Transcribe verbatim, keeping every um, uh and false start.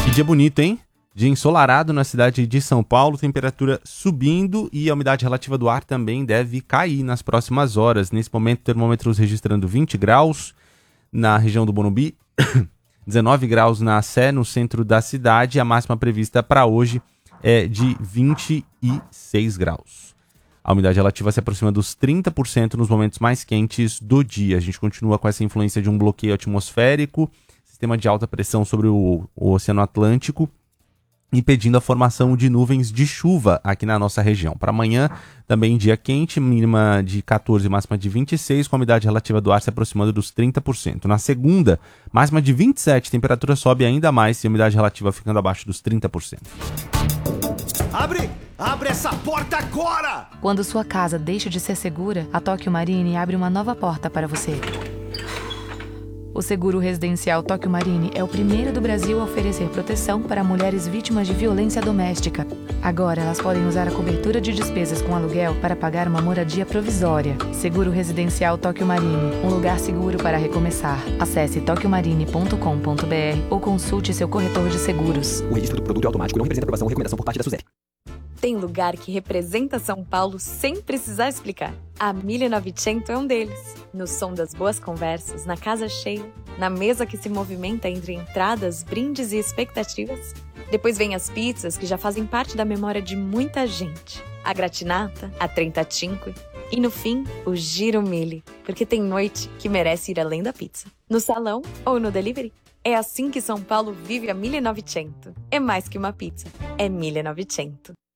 Que dia bonito, hein? Dia ensolarado na cidade de São Paulo, temperatura subindo e a umidade relativa do ar também deve cair nas próximas horas. Nesse momento, termômetros registrando vinte graus na região do Morumbi, dezenove graus na Sé, no centro da cidade. A máxima prevista para hoje é de vinte e seis graus. A umidade relativa se aproxima dos trinta por cento nos momentos mais quentes do dia. A gente continua com essa influência de um bloqueio atmosférico, sistema de alta pressão sobre o, o Oceano Atlântico, impedindo a formação de nuvens de chuva aqui na nossa região. Para amanhã, também dia quente, mínima de quatorze, máxima de vinte e seis, com a umidade relativa do ar se aproximando dos trinta por cento. Na segunda, máxima de vinte e sete, temperatura sobe ainda mais e a umidade relativa ficando abaixo dos trinta por cento. Abre! Abre essa porta agora! Quando sua casa deixa de ser segura, a Tóquio Marine abre uma nova porta para você. O seguro residencial Tóquio Marine é o primeiro do Brasil a oferecer proteção para mulheres vítimas de violência doméstica. Agora, elas podem usar a cobertura de despesas com aluguel para pagar uma moradia provisória. Seguro residencial Tóquio Marine, um lugar seguro para recomeçar. Acesse tóquio marine ponto com ponto b r ou consulte seu corretor de seguros. O registro do produto é automático e não representa aprovação ou recomendação por parte da SUSEP. Tem lugar que representa São Paulo sem precisar explicar. A mille novecento é um deles. No som das boas conversas, na casa cheia, na mesa que se movimenta entre entradas, brindes e expectativas. Depois vem as pizzas que já fazem parte da memória de muita gente. A gratinata, a trentacinque e, no fim, o giro mille, porque tem noite que merece ir além da pizza. No salão ou no delivery. É assim que São Paulo vive a mille novecento. É mais que uma pizza, é mille novecento.